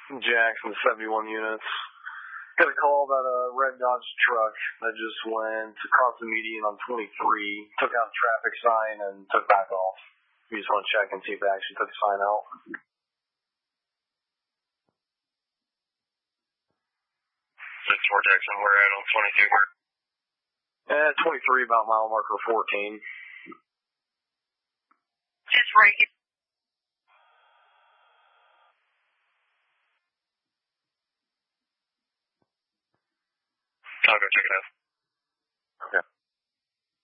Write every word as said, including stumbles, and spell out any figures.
Jackson, seventy-one units. Got a call about a red Dodge truck that just went across the median on twenty-three, took out a traffic sign, and took back off. We just want to check and see if they actually took the sign out. It's four Jackson, we're at on twenty-two. Eh, twenty-three, about mile marker fourteen. Just Reagan. I'll go check it out. Okay.